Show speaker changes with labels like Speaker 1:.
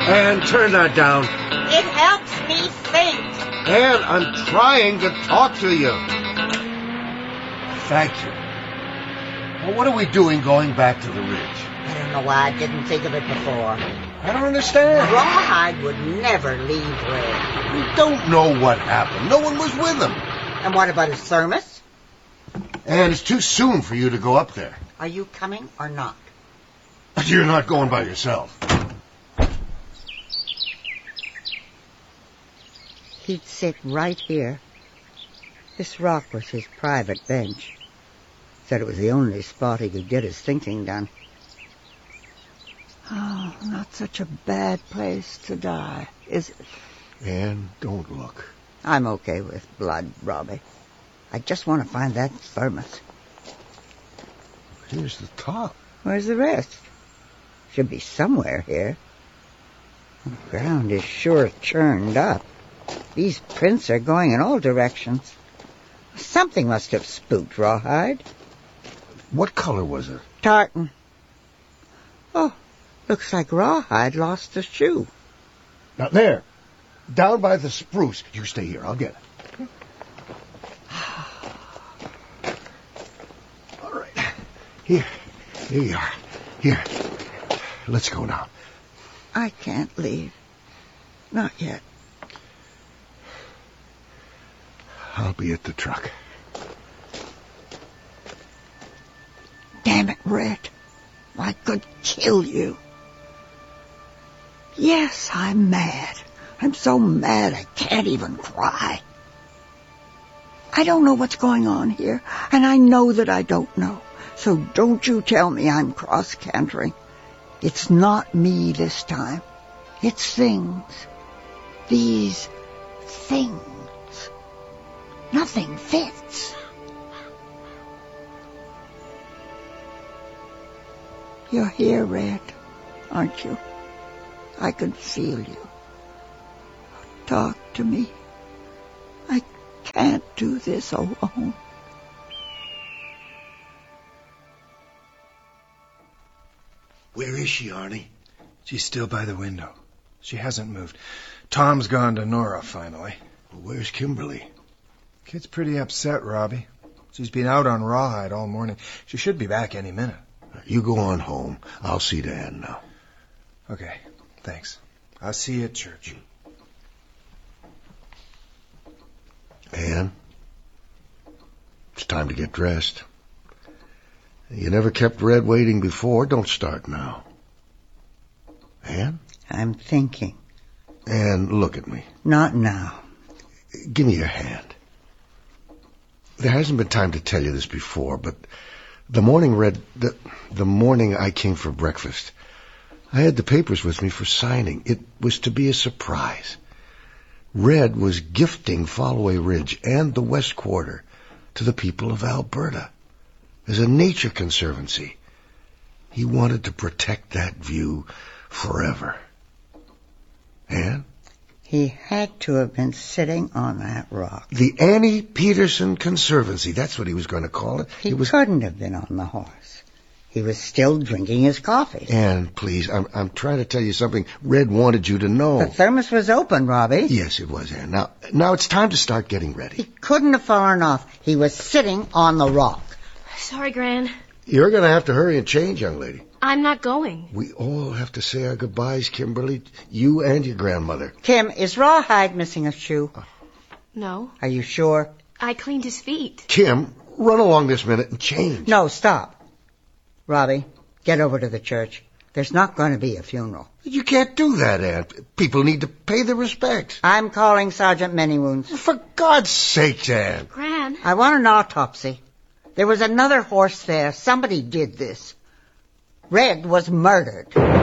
Speaker 1: Anne, turn that down.
Speaker 2: It helps me think.
Speaker 1: Anne, I'm trying to talk to you. Thank you. Well, what are we doing going back to the ridge?
Speaker 2: I don't know why I didn't think of it before.
Speaker 1: I don't understand.
Speaker 2: Rawhide would never leave Red.
Speaker 1: We don't know what happened. No one was with him.
Speaker 2: And what about his thermos?
Speaker 1: Anne, it's too soon for you to go up there.
Speaker 2: Are you coming or not?
Speaker 1: But you're not going by yourself.
Speaker 2: He'd sit right here. This rock was his private bench. Said it was the only spot he could get his thinking done. Oh, not such a bad place to die, is it?
Speaker 1: Anne, don't look.
Speaker 2: I'm okay with blood, Robbie. I just want to find that thermos.
Speaker 1: Here's the top.
Speaker 2: Where's the rest? Should be somewhere here. The ground is sure churned up. These prints are going in all directions. Something must have spooked Rawhide.
Speaker 1: What color was it?
Speaker 2: Tartan. Oh, looks like Rawhide lost a shoe.
Speaker 1: Now, there. Down by the spruce. You stay here. I'll get it. All right. Here you are. Here. Let's go now.
Speaker 2: I can't leave. Not yet.
Speaker 1: I'll be at the truck.
Speaker 2: Damn it, Red. I could kill you. Yes, I'm mad. I'm so mad I can't even cry. I don't know what's going on here, and I know that I don't know. So don't you tell me I'm cross-cantering. It's not me this time. It's things. These things. Nothing fits. You're here, Red, aren't you? I can feel you. Talk to me. I can't do this alone.
Speaker 1: Where is she, Arnie?
Speaker 3: She's still by the window. She hasn't moved. Tom's gone to Nora, finally.
Speaker 1: Where's Kimberly?
Speaker 3: Kid's pretty upset, Robbie. She's been out on Rawhide all morning. She should be back any minute.
Speaker 1: You go on home. I'll see to Anne now.
Speaker 3: Okay, thanks. I'll see you at church.
Speaker 1: Anne, it's time to get dressed. You never kept Red waiting before. Don't start now. Anne?
Speaker 2: I'm thinking.
Speaker 1: Anne, look at me.
Speaker 2: Not now.
Speaker 1: Give me your hand. There hasn't been time to tell you this before, but the morning I came for breakfast, I had the papers with me for signing. It was to be a surprise. Red was gifting Falloway Ridge and the West Quarter to the people of Alberta as a nature conservancy. He wanted to protect that view forever. Anne?
Speaker 2: He had to have been sitting on that rock.
Speaker 1: The Annie Peterson Conservancy, that's what he was going to call it.
Speaker 2: He couldn't have been on the horse. He was still drinking his coffee.
Speaker 1: Anne, please, I'm trying to tell you something Red wanted you to know.
Speaker 2: The thermos was open, Robbie.
Speaker 1: Yes, it was, Anne. Now it's time to start getting ready.
Speaker 2: He couldn't have fallen off. He was sitting on the rock.
Speaker 4: Sorry, Gran.
Speaker 1: You're going to have to hurry and change, young lady.
Speaker 4: I'm not going.
Speaker 1: We all have to say our goodbyes, Kimberly. You and your grandmother.
Speaker 2: Kim, is Rawhide missing a shoe?
Speaker 4: No.
Speaker 2: Are you sure?
Speaker 4: I cleaned his feet.
Speaker 1: Kim, run along this minute and change.
Speaker 2: No, stop. Robbie, get over to the church. There's not going to be a funeral.
Speaker 1: You can't do that, Anne. People need to pay their respects.
Speaker 2: I'm calling Sergeant Manywounds.
Speaker 1: For God's sake, Anne.
Speaker 4: Gran.
Speaker 2: I want an autopsy. There was another horse there. Somebody did this. Red was murdered.